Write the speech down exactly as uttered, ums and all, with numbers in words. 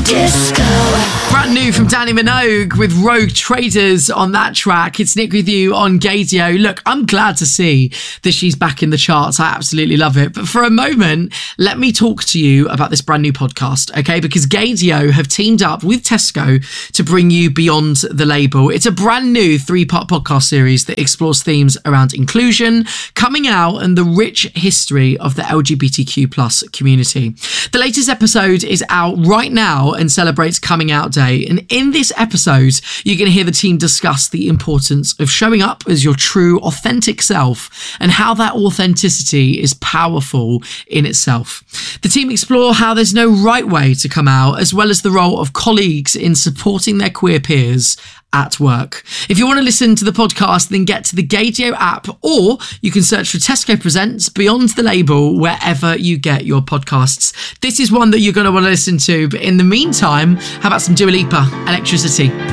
Disco. Brand new from Danny Minogue with Rogue Traders on that track. It's Nick with you on Gaydio. Look, I'm glad to see that she's back in the charts. I absolutely love it. But for a moment, let me talk to you about this brand new podcast, okay? Because Gaydio have teamed up with Tesco to bring you Beyond the Label. It's a brand new three-part podcast series that explores themes around inclusion, coming out, and the rich history of the L G B T Q plus community. The latest episode is out right now and celebrates Coming Out Day. And in this episode, you're going to hear the team discuss the importance of showing up as your true, authentic self and how that authenticity is powerful in itself. The team explore how there's no right way to come out, as well as the role of colleagues in supporting their queer peers at work. If you want to listen to the podcast, then get to the Gaydio app, or you can search for Tesco Presents Beyond the Label wherever you get your podcasts. This is one that you're going to want to listen to, but in the meantime, how about some Dua Lipa, Electricity?